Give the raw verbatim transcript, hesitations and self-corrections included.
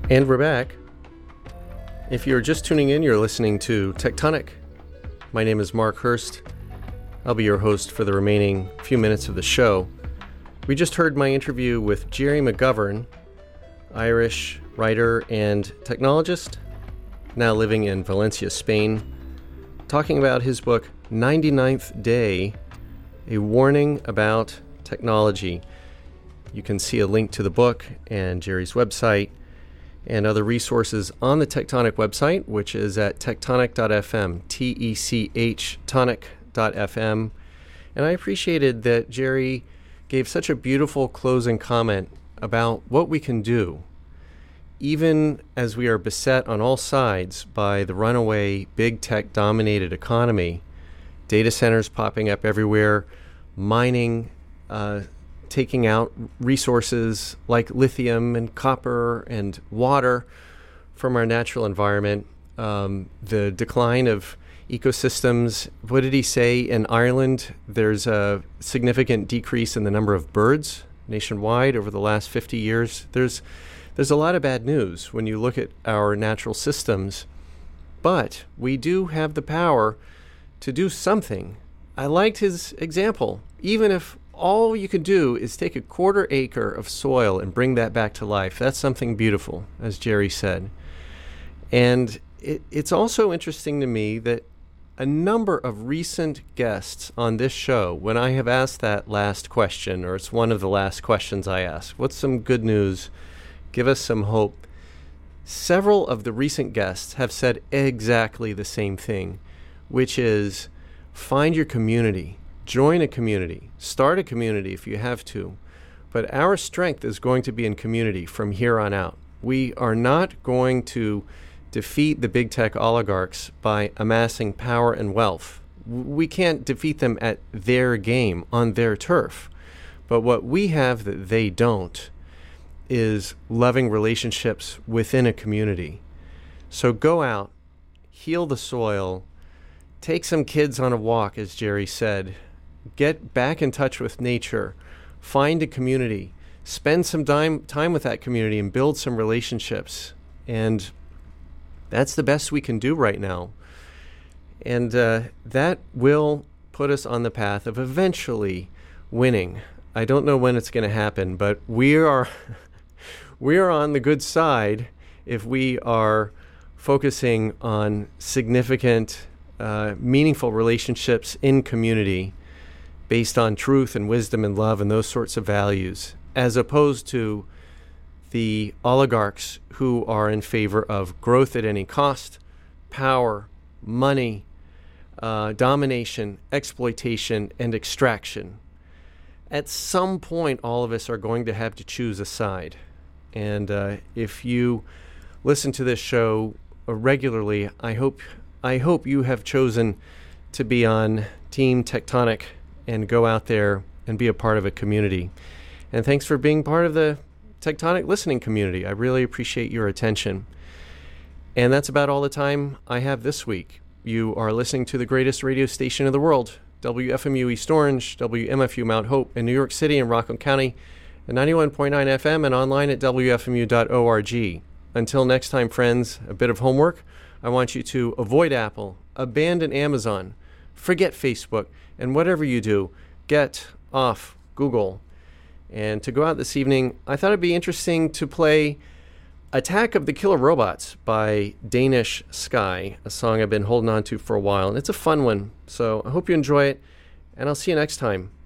And we're back. If you're just tuning in, you're listening to Tectonic. My name is Mark Hurst. I'll be your host for the remaining few minutes of the show. We just heard my interview with Gerry McGovern, Irish writer and technologist, now living in Valencia, Spain, talking about his book, ninety-ninth Day, A Warning About Technology. You can see a link to the book and Gerry's website and other resources on the Tectonic website, which is at tectonic dot f m, T E C H, tonic dot f m. And I appreciated that Gerry gave such a beautiful closing comment about what we can do, even as we are beset on all sides by the runaway big tech-dominated economy, data centers popping up everywhere, mining, uh, taking out resources like lithium and copper and water from our natural environment, um, the decline of ecosystems. What did he say? In Ireland, there's a significant decrease in the number of birds nationwide over the last fifty years. There's there's a lot of bad news when you look at our natural systems, but we do have the power to do something. I liked his example. Even if all you can do is take a quarter acre of soil and bring that back to life, that's something beautiful, as Gerry said. And it, it's also interesting to me that a number of recent guests on this show, when I have asked that last question, or it's one of the last questions I ask, what's some good news? Give us some hope. Several of the recent guests have said exactly the same thing, which is find your community. Join a community. Start a community if you have to. But our strength is going to be in community from here on out. We are not going to defeat the big tech oligarchs by amassing power and wealth. We can't defeat them at their game, on their turf. But what we have that they don't is loving relationships within a community. So go out, heal the soil, take some kids on a walk, as Gerry said. Get back in touch with nature, find a community, spend some time, time with that community and build some relationships. And that's the best we can do right now. And uh, that will put us on the path of eventually winning. I don't know when it's going to happen, but we are, we are on the good side if we are focusing on significant, uh, meaningful relationships in community, based on truth and wisdom and love and those sorts of values, as opposed to the oligarchs who are in favor of growth at any cost, power, money, uh, domination, exploitation, and extraction. At some point, all of us are going to have to choose a side. And uh, if you listen to this show regularly, I hope I hope you have chosen to be on Team Tectonic and go out there and be a part of a community. And thanks for being part of the Tectonic listening community. I really appreciate your attention. And that's about all the time I have this week. You are listening to the greatest radio station in the world, W F M U East Orange, W M F U Mount Hope in New York City and Rockland County, and ninety-one point nine F M and online at W F M U dot org. Until next time, friends, a bit of homework. I want you to avoid Apple, abandon Amazon, forget Facebook, and whatever you do, get off Google. And to go out this evening, I thought it'd be interesting to play Attack of the Killer Robots by Danish Sky, a song I've been holding on to for a while. And it's a fun one, so I hope you enjoy it, and I'll see you next time.